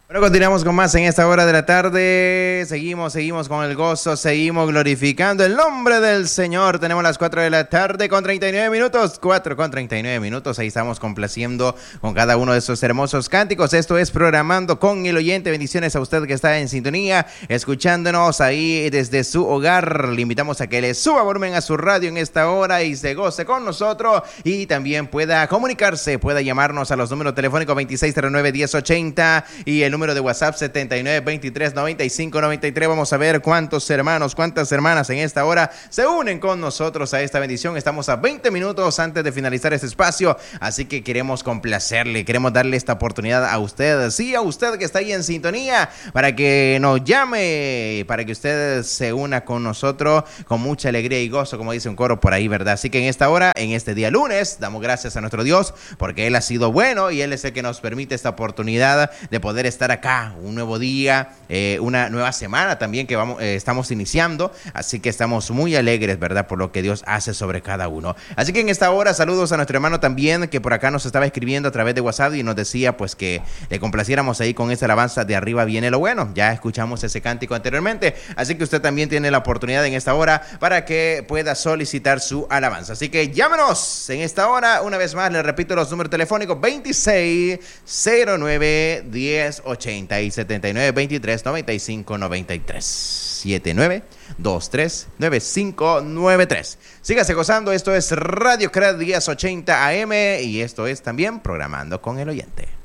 Bueno, continuamos con más en esta hora de la tarde. Seguimos con el gozo, seguimos glorificando el nombre del Señor. Tenemos las 4 de la tarde con 39 minutos. 4 con 39 minutos. Ahí estamos complaciendo con cada uno de esos hermosos cánticos. Esto es Programando con el Oyente. Bendiciones a usted que está en sintonía, escuchándonos ahí desde su hogar. Le invitamos a que le suba volumen a su radio en esta hora y se goce con nosotros. Y también pueda comunicarse, pueda llamarnos a los números telefónicos 2639-1080 y el número de WhatsApp 79239593. Vamos a ver cuántos hermanos, cuántas hermanas en esta hora se unen con nosotros a esta bendición. Estamos a 20 minutos antes de finalizar este espacio, así que queremos complacerle, queremos darle esta oportunidad a usted, sí, a usted que está ahí en sintonía, para que nos llame, para que usted se una con nosotros con mucha alegría y gozo, como dice un coro por ahí, ¿verdad? Así que en esta hora, en este día lunes, damos gracias a nuestro Dios porque Él ha sido bueno y Él es el que nos permite esta oportunidad de poder estar acá, un nuevo día, una nueva semana también que estamos iniciando, así que estamos muy alegres, ¿verdad?, por lo que Dios hace sobre cada uno. Así que en esta hora, saludos a nuestro hermano también, que por acá nos estaba escribiendo a través de WhatsApp y nos decía pues que le complaciéramos ahí con esa alabanza de Arriba Viene lo Bueno. Ya escuchamos ese cántico anteriormente, así que usted también tiene la oportunidad en esta hora para que pueda solicitar su alabanza. Así que llámenos en esta hora, una vez más, le repito los números telefónicos 2609-1080 y 7923-9593 7923-9593. Sígase gozando, esto es Radio Cred 1080 AM y esto es también Programando con el Oyente.